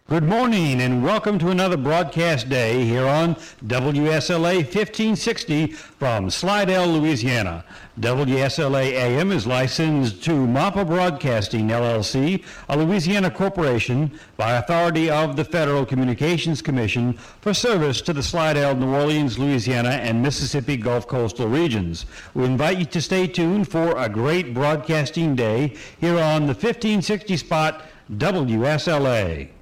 Good morning and welcome to another broadcast day here on WSLA 1560 from Slidell, Louisiana. WSLA AM is licensed to MAPA Broadcasting, LLC, a Louisiana corporation by authority of the Federal Communications Commission for service to the Slidell, New Orleans, Louisiana, and Mississippi Gulf Coastal regions. We invite you to stay tuned for a great broadcasting day here on the 1560 spot WSLA.